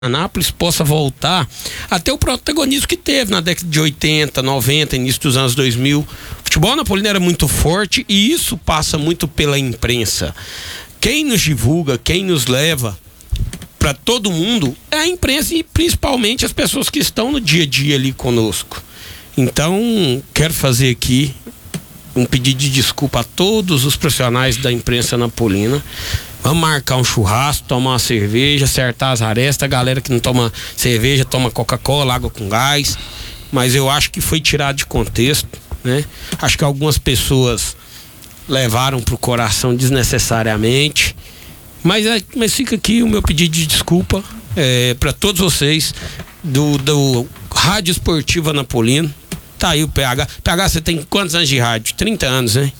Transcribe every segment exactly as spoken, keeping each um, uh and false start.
Anápolis possa voltar até o protagonismo que teve na década de oitenta, noventa, início dos anos dois mil. O futebol anapolino era muito forte e isso passa muito pela imprensa. Quem nos divulga, quem nos leva para todo mundo é a imprensa e principalmente as pessoas que estão no dia a dia ali conosco. Então, quero fazer aqui um pedido de desculpa a todos os profissionais da imprensa anapolina. Vamos marcar um churrasco, tomar uma cerveja, acertar as arestas. A galera que não toma cerveja, toma Coca-Cola, água com gás. Mas eu acho que foi tirado de contexto, né? Acho que algumas pessoas levaram pro coração desnecessariamente. Mas, mas fica aqui o meu pedido de desculpa é, para todos vocês do, do Rádio Esportivo Anapolino. Tá aí o P H. P H, você tem quantos anos de rádio? trinta anos, né?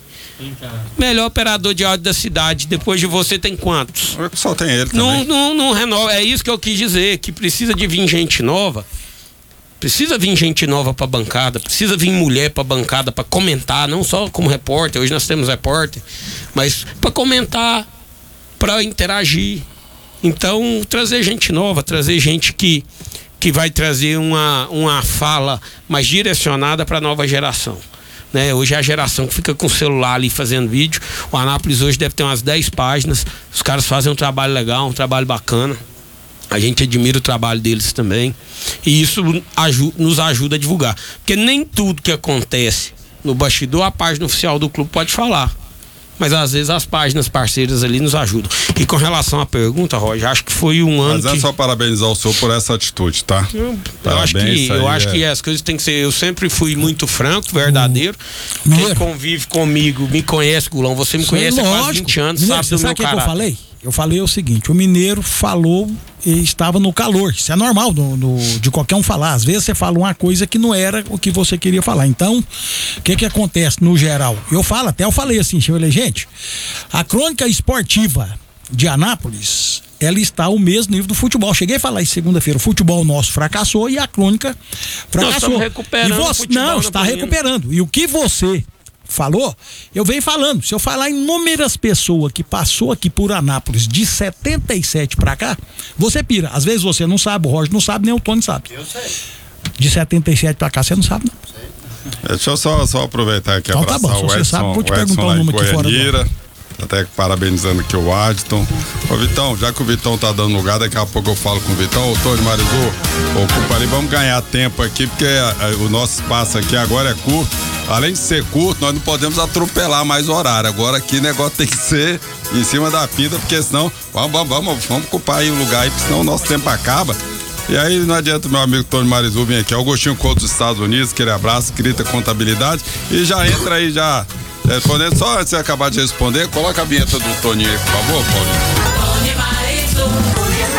Melhor operador de áudio da cidade. Depois de você tem quantos? Só tem ele também. Não, não, não renova. É isso que eu quis dizer, que precisa de vir gente nova. Precisa vir gente nova pra bancada. Precisa vir mulher pra bancada pra comentar, não só como repórter. Hoje nós temos repórter, mas pra comentar, pra interagir. Então, trazer gente nova, trazer gente que que vai trazer uma, uma fala mais direcionada para a nova geração. Né? Hoje é a geração que fica com o celular ali fazendo vídeo. O Anápolis hoje deve ter umas dez páginas. Os caras fazem um trabalho legal, um trabalho bacana. A gente admira o trabalho deles também. E isso aju- nos ajuda a divulgar. Porque nem tudo que acontece no bastidor, a página oficial do clube pode falar. Mas às vezes as páginas parceiras ali nos ajudam. E com relação à pergunta, Roger, acho que foi um ano. Mas é que... só parabenizar o senhor por essa atitude, tá? Eu, eu acho, que, eu acho é... que as coisas têm que ser. Eu sempre fui muito franco, verdadeiro. Hum. Quem convive comigo me conhece, Gulão. Você me conhece há quase vinte anos, Mineiro, sabe do você meu sabe o que caráter. eu falei? Eu falei o seguinte: o mineiro falou e estava no calor. Isso é normal no, no, de qualquer um falar. Às vezes você fala uma coisa que não era o que você queria falar. Então, o que que acontece no geral? Eu falo, até eu falei assim, eu falei, gente, a crônica esportiva de Anápolis, ela está ao mesmo nível do futebol. Cheguei a falar isso segunda-feira, o futebol nosso fracassou e a crônica fracassou. Nós estamos recuperando e você, o futebol não, está napolino. recuperando. E o que você falou, eu venho falando. Se eu falar em inúmeras pessoas que passou aqui por Anápolis de setenta e sete pra cá, você pira. Às vezes você não sabe, o Roger não sabe, nem o Tony sabe. Eu sei. De setenta e sete pra cá você não sabe, não. Sei. Deixa eu só, só aproveitar aqui e então, abraçar tá bom, o se Edson. você sabe, vou te o Edson perguntar o nome aqui fora Goianira, até parabenizando aqui o Adton. Ô Vitão, já que o Vitão tá dando lugar, daqui a pouco eu falo com o Vitão. Ô Tony Marizu, ocupa ali, vamos ganhar tempo aqui, porque a, a, o nosso espaço aqui agora é curto. Além de ser curto, nós não podemos atropelar mais o horário. Agora aqui o negócio tem que ser em cima da pinta, porque senão, vamos, vamos, vamos, vamos ocupar aí o lugar aí, porque senão o nosso tempo acaba. E aí não adianta meu amigo Tony Marizu vir aqui, Augustinho Couto dos Estados Unidos, aquele abraço, Crita Contabilidade, e já entra aí já, respondendo, só antes de você acabar de responder, coloca a vinheta do Toninho aí, por favor, Paulinho. Tony Marizu,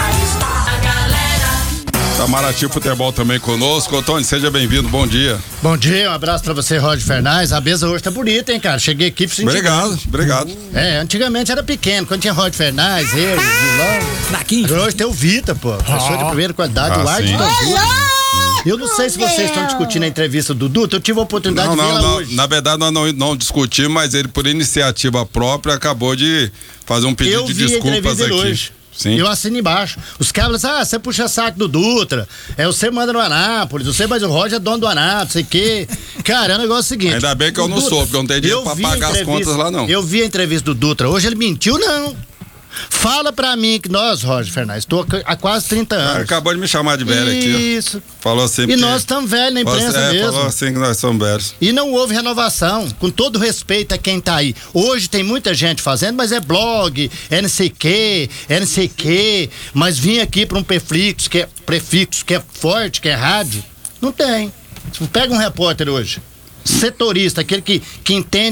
Itamaraty Futebol também conosco. Ô, Tony, seja bem-vindo, bom dia. Bom dia, um abraço pra você, Roger Fernandes. A mesa hoje tá bonita, hein, cara? Cheguei aqui pra sentir. Obrigado, obrigado. É, antigamente era pequeno, quando tinha Roger Fernandes, eu, o Vilão. Fraquinho. Hoje tem o Vita, pô. Professor de primeira qualidade, Ah, o Arte sim. Eu não sei se vocês estão discutindo a entrevista do Dutra, eu tive a oportunidade Não, de não, vê-la não, hoje. na verdade nós não, não discutimos, mas ele por iniciativa própria acabou de fazer um pedido Eu de vi a desculpas entrevista aqui. dele hoje. Sim. Eu assino embaixo. Os caras, ah, você puxa saco do Dutra, é, você manda no Anápolis, você, mas o Roger é dono do Anápolis, sei que. Cara, é o negócio seguinte. Ainda bem que eu o não Dutra, sou, porque eu não tenho dinheiro pra vi a pagar as entrevista- contas lá, não. Eu vi a entrevista do Dutra hoje, ele mentiu, não. Fala pra mim que nós, Roger Fernandes, tô há quase trinta Ah, anos. acabou de me chamar de velho aqui. Isso. Ó. Falou assim. E porque- nós estamos velhos na imprensa é, mesmo. falou assim que nós somos velhos. E não houve renovação, com todo respeito a quem tá aí. Hoje tem muita gente fazendo, mas é blog, é não sei o que, é não sei o que, mas vim aqui para um prefixo que, é, prefixo que é forte, que é rádio, não tem. Pega um repórter hoje, setorista, aquele que, que entende